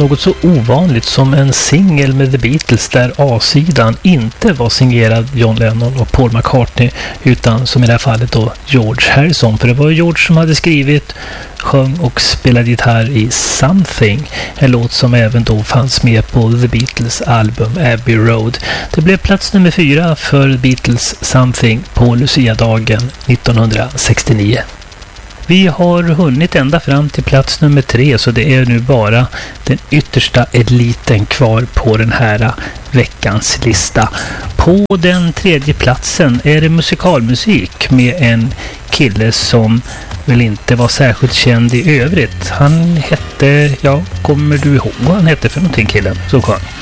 något så ovanligt som en singel med The Beatles där A-sidan inte var signerad John Lennon och Paul McCartney utan som i det här fallet då George Harrison. För det var George som hade skrivit, sjöng och spelade gitarr i Something, en låt som även då fanns med på The Beatles album Abbey Road. Det blev plats nummer 4 för Beatles Something på Lucia-dagen 1969. Vi har hunnit ända fram till plats nummer 3, så det är nu bara den yttersta eliten kvar på den här veckans lista. På den 3:e platsen är det musikalmusik med en kille som väl inte var särskilt känd i övrigt. Han hette, ja, kommer du ihåg vad han hette för någonting, killen? Så sjöng.